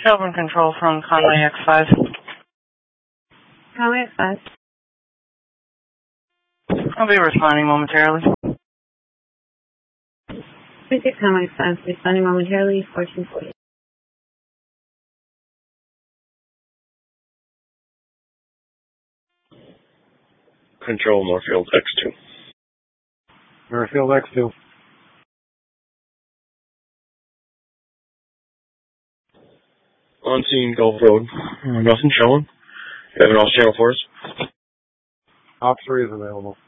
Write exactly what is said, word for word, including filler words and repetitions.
Shelburne Control from Conway X five. Conway X five. I'll be responding momentarily. three six Conway X five, responding momentarily, fourteen forty. Control Moorfield X two. Moorfield X two. On scene, Gulf Road. Uh, nothing showing. You have an off channel for us? Op three is available.